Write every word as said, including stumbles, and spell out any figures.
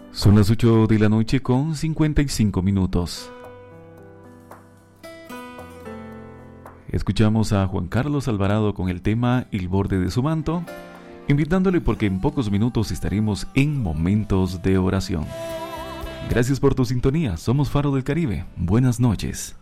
Son las ocho de la noche con cincuenta y cinco minutos. Escuchamos a Juan Carlos Alvarado con el tema El borde de su manto, invitándole porque en pocos minutos estaremos en momentos de oración. Gracias por tu sintonía, somos Faro del Caribe, buenas noches.